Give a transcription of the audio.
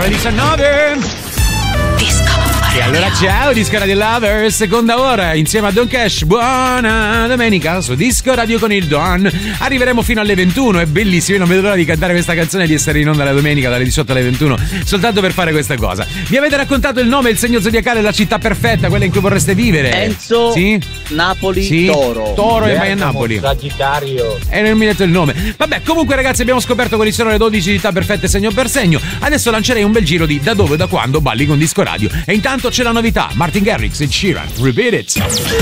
19. E allora ciao Disco Radio Lover, seconda ora insieme a Don Cash. Buona domenica su Disco Radio con il Don. Arriveremo fino alle 21, è bellissimo, io non vedo l'ora di cantare questa canzone e di essere in onda la domenica dalle 18 alle 21 soltanto per fare questa cosa. Mi avete raccontato il nome, il segno zodiacale, la città perfetta, quella in cui vorreste vivere? Enzo, sì? Napoli, sì? Toro e vai a Napoli. Sagittario. E non mi hai detto il nome. Vabbè, comunque ragazzi, abbiamo scoperto quali sono le 12 città perfette segno per segno. Adesso lancerei un bel giro di da dove e da quando balli con Disco Radio. E intanto c'è la novità, Martin Garrix e Sheeran, Repeat It.